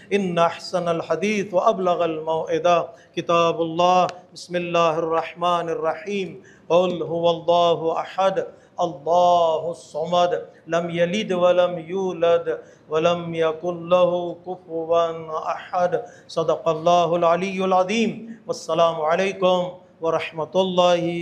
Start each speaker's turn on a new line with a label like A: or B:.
A: إن أحسن الحديث وأبلغ الموعظة كتاب الله بسم الله الرحمن الرحيم قل هو الله أحد الله الصمد لم يلد ولم يولد ولم يكن له كفوا أحد صدق الله العلي العظيم والسلام عليكم ورحمة الله